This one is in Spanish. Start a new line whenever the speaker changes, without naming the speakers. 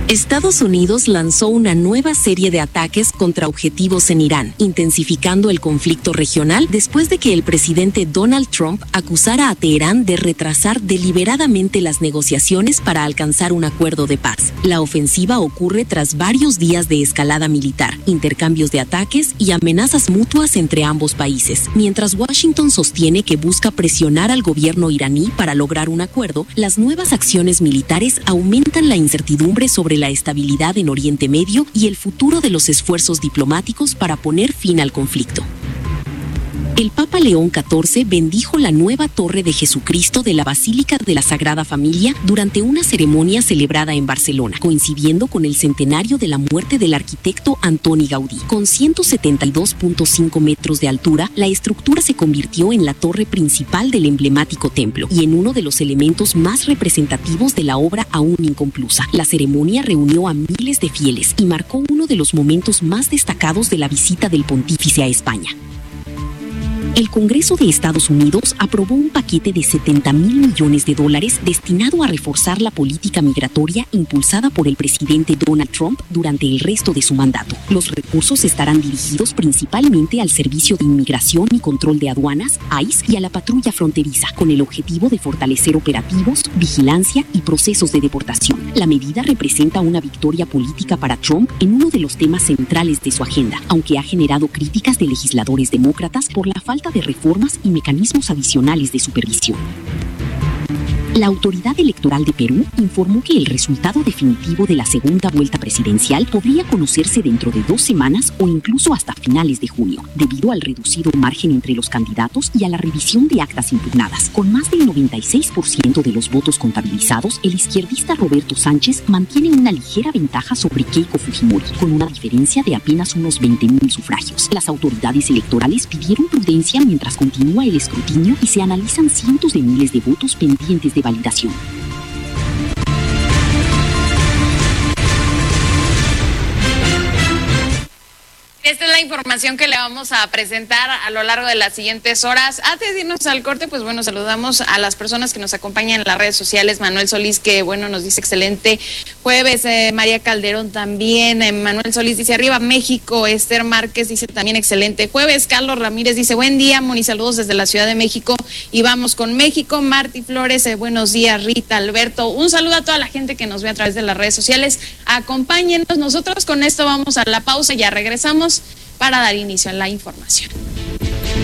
Estados Unidos lanzó una nueva serie de ataques contra objetivos en Irán, intensificando el conflicto regional después de que el presidente Donald Trump acusara a Teherán de retrasar deliberadamente las negociaciones para alcanzar un acuerdo de paz. La ofensiva ocurre tras varios días de escalada militar, intercambios de ataques y amenazas mutuas entre ambos países. Mientras Washington sostiene que busca presionar al gobierno iraní para lograr un acuerdo, las nuevas acciones militares aumentan la incertidumbre sobre la estabilidad en Oriente Medio y el futuro de los esfuerzos diplomáticos para poner fin al conflicto. El Papa León XIV bendijo la nueva Torre de Jesucristo de la Basílica de la Sagrada Familia durante una ceremonia celebrada en Barcelona, coincidiendo con el centenario de la muerte del arquitecto Antoni Gaudí. Con 172.5 metros de altura, la estructura se convirtió en la torre principal del emblemático templo y en uno de los elementos más representativos de la obra aún inconclusa. La ceremonia reunió a miles de fieles y marcó uno de los momentos más destacados de la visita del pontífice a España. El Congreso de Estados Unidos aprobó un paquete de $70,000 millones destinado a reforzar la política migratoria impulsada por el presidente Donald Trump durante el resto de su mandato. Los recursos estarán dirigidos principalmente al Servicio de Inmigración y Control de Aduanas, ICE, y a la patrulla fronteriza, con el objetivo de fortalecer operativos, vigilancia y procesos de deportación. La medida representa una victoria política para Trump en uno de los temas centrales de su agenda, aunque ha generado críticas de legisladores demócratas por la falta de reformas y mecanismos adicionales de supervisión. La Autoridad Electoral de Perú informó que el resultado definitivo de la segunda vuelta presidencial podría conocerse dentro de 2 semanas o incluso hasta finales de junio, debido al reducido margen entre los candidatos y a la revisión de actas impugnadas. Con más del 96% de los votos contabilizados, el izquierdista Roberto Sánchez mantiene una ligera ventaja sobre Keiko Fujimori, con una diferencia de apenas unos 20,000 sufragios. Las autoridades electorales pidieron prudencia mientras continúa el escrutinio y se analizan cientos de miles de votos pendientes de validación.
Esta es la información que le vamos a presentar a lo largo de las siguientes horas. Antes de irnos al corte, pues bueno, saludamos a las personas que nos acompañan en las redes sociales. Manuel Solís, que bueno, nos dice excelente jueves. María Calderón también. Manuel Solís dice arriba México. Esther Márquez dice también excelente jueves. Carlos Ramírez dice buen día, Moni, saludos desde la Ciudad de México y vamos con México. Martí Flores, buenos días. Rita, Alberto, un saludo a toda la gente que nos ve a través de las redes sociales. Acompáñenos, nosotros con esto vamos a la pausa y ya regresamos para dar inicio a la información.